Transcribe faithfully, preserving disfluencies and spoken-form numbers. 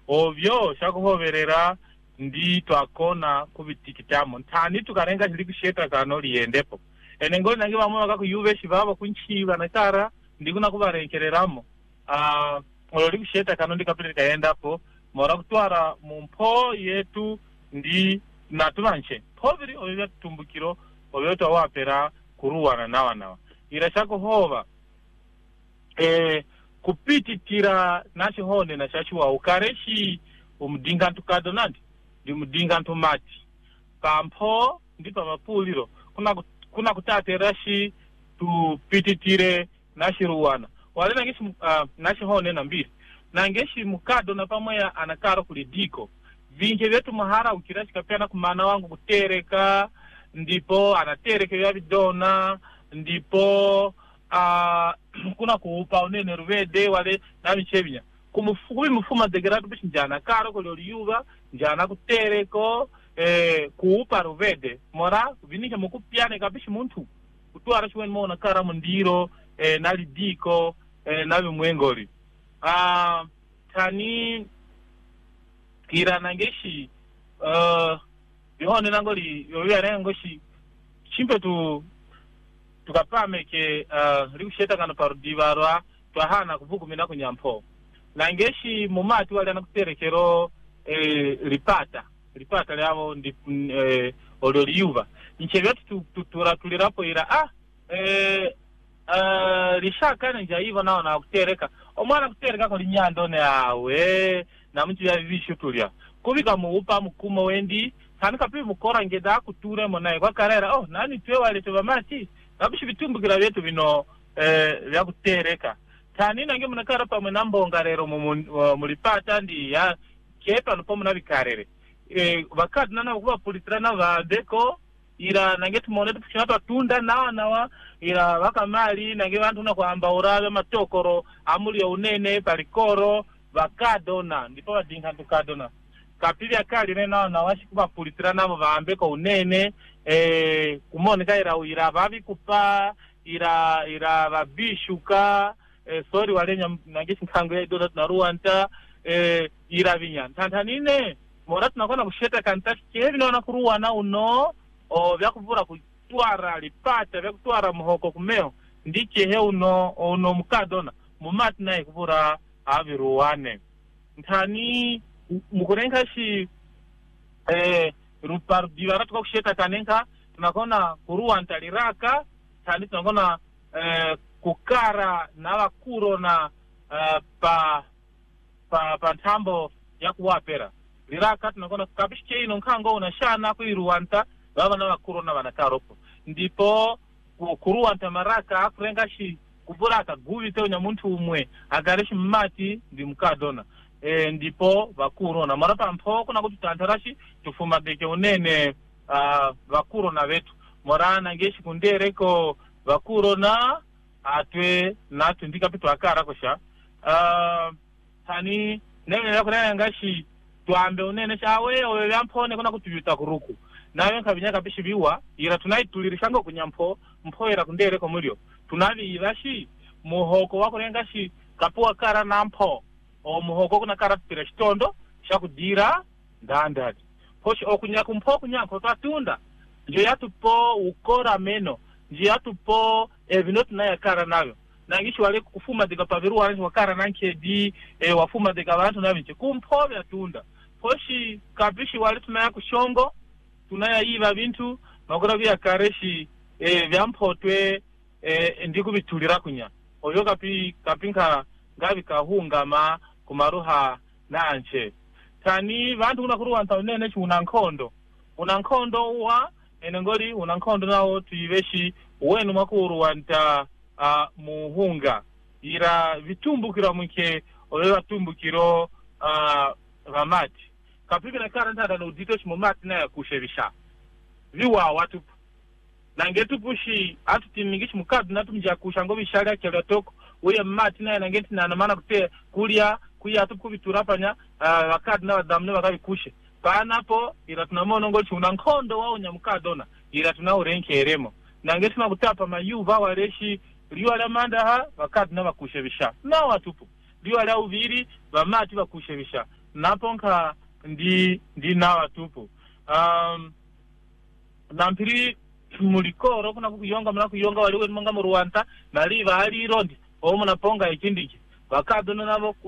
ovyo shakuhoverera ndi twakona kubitikitamo ntani tukarenga chili kusheta kano liendepo ene ngoli nange bamwe bakakuyuve shibaba kunchiba nakara ndikuna kubarenkereramo ah ololi kusheta kano ndikapita kaendapo mora kutwara mumpo yetu ndi natulanche pobiri obya tumbukiro obyo twawapera kuruwana nawa nawa irashako hova eh kupititira nachihone na shashwa ukareshi umudinga ntukado nandi ndi mudinga ntumati pampo ndi pamapuliro kuna kuna kutaterashi tupititire nashiruwana wale nangeshi uh, nashihone na mbiri nangeshi mukado na pamoya anakaro kulidiko vinje vyetu mahara ukirashi kapena kumana wangu kutereka ndipo anatereke ya bidona ndipo uh, kuna kuupa unene ruvede wale na michebinya kumufubi mufuma degeratu bishi njana karo kuli yuba njana kutereko eh kuupa ruvede mora vinisha mukupiane kabishi muntu kutwara shwen mona kara mundiro eh nalidiko eh nabi mwengori ah uh, tani kira nangeshi uh bihone nangoli yoya ngoshi chimpe tu tukapame ke uh, rikusheta kana parudivarwa twahana kuvukumina kunyampo nangeshi mumati wali anakuterekero eh, ripata ripata lyavo ndi eh, ololiyuva nchevyetu turatulirapo ira ah eh, uh, rishakane njaiva nao na kutereka omwana kutereka kuli nyandone awe na mtu ya vishu tulya kubika muupa mukuma wendi kanika pivi mukora ngeda kuture monaye kwa karera oh nani tuwe wale tuvamati nabishi bitumbukira byetu bino eh bya kutereka tani nange munakara pamwe nambonga rero mulipata ndi ya kepa nupo munabikarere eh bakati nana kuba politrana ba deko ira nange tumone tushata tunda nawa nawa ira bakamali nange bantu na kwamba urabe matokoro amuli ya unene palikoro bakadona ndipo badinga tukadona kapili akali nena na washi kuba politrana abo baambe ko unene eh kumoneka ira ira babi kupa ira ira babishuka eh sorry walenya nangishi nkango ya idona tunaruanta eh ira binya tantanine mora tunakona kusheta kantaki kevi naona kuruwana uno o vyakuvura kutwara lipata vyakutwara muhoko kumeo ndike he uno uno mukadona mumati naye kuvura aviruwane ntani mukurenga shi eh rupar divara tuka kusheta kanenka tunakona kuruwa ntaliraka tani tunakona eh kukara na wakuro na uh, pa pa pa tambo ya kuwapera liraka tunakona kabishike ino nkango unashana kuiruwanta baba na wakuro na wanakaropo ndipo kuruwanta maraka kurenga shi kuvuraka guvi teo muntu umwe agareshi mmati ndi mukadona e, ndipo vakuro na marapa mpo kuna kututantarashi tufuma deke unene uh, vakuro na vetu morana ngeshi kundereko vakuro na atwe na tundika pitu akara kosha uh, tani nene ya kuna ngashi tuambe unene shawe owe yampone kuna kutuyuta kuruku nawe nkabinyaka bishi biwa ira tunaitulirishango kunyampo mpo ira kundereko mulio tunavi irashi muhoko wako nengashi kapuwa kara nampo o muhoko kuna kara pira shitondo shakudira ndandadi poshi okunyaku mpo kunyanko tatunda njo yatupo ukora meno njo yatupo evinotu na ya kara navyo nangishi wale kufuma dika paviru wale wakara nankedi e, wafuma dika wantu navinche kumpo vya tunda poshi kabishi wale tunaya kushongo tunaya iva vintu makura vya kareshi e, vya mpotwe e, ndiku vitulira kunya oyo kapi kapinka ngavi kahungama kumaruha nanje tani vantu kuna kuruwa nta unene chi unankondo unankondo uwa enengori unankondo nao tuiveshi uwenu makuru wanta uh, muhunga ira vitumbukira mwike oyo vatumbukiro uh, vamati kapipi na karanta na udito chi mumati na ya kushevisha viwa watu nangetu pushi atu timingishi mukadu natu mjakusha ngobi shari ya kela toko uye mati na ya nangeti na namana kute kulia kuya atu kubiturapanya uh, wakadu na wadamne wakabi kushe paanapo ira tunamono ngochi unankondo wao nyamukadona ira tunaurenke eremo nangeti na kutapa mayuva wareshi riwa la manda ha wakadu na wakushe visha na watupu ndiwa la uviri vamati vakushebisha naponka ndi ndi nawa tupo um nampiri mulikoro kuna kuyonga mna kuyonga waliwe mwanga mu Rwanda nali bali rondi omo naponga ikindiki bakadona nabo